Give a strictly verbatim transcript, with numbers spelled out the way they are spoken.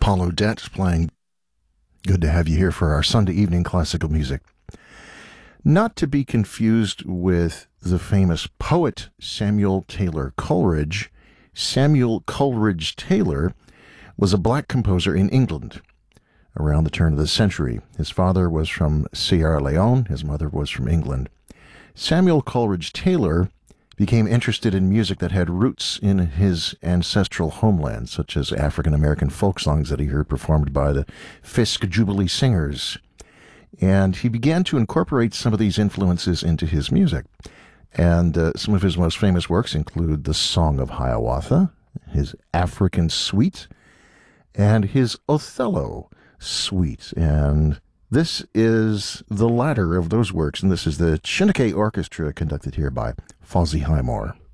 Paul Odette playing. Good to have you here for our Sunday evening classical music. Not to be confused with the famous poet Samuel Taylor Coleridge. Samuel Coleridge Taylor was a black composer in England around the turn of the century. His father was from Sierra Leone. His mother was from England. Samuel Coleridge Taylor became interested in music that had roots in his ancestral homeland, such as African-American folk songs that he heard performed by the Fisk Jubilee Singers. And he began to incorporate some of these influences into his music. And uh, some of his most famous works include the Song of Hiawatha, his African Suite, and his Othello Suite. And this is the latter of those works, and this is the Chineke Orchestra conducted here by Fozzie Highmore.